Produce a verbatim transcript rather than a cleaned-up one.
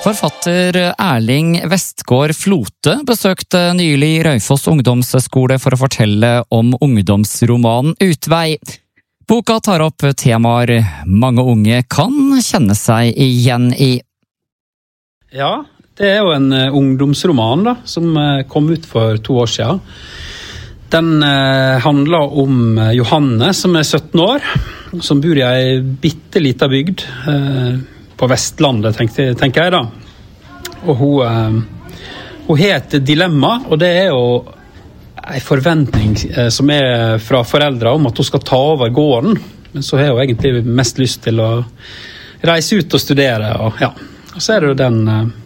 Forfatter Erling Vestgård Flote besøkte nylig Raufoss ungdomsskole for å fortelle om ungdomsromanen Utvei. Boka tar opp temaer mange unge kan kjenne seg igjen i. Ja, det er jo en ungdomsroman da, som kom ut for to år siden. Den eh, handler om Johanne, som er sytten år, som bor i en bitteliten bygd eh, på Vestlandet, tenker, tenker jeg da. Og hun, eh, hun har et dilemma, og det er jo en forventning eh, som er fra foreldre om at hun skal ta over gården. Men så har hun egentlig mest lyst til å reise ut og studere. Og, ja. og så er det jo den... Eh,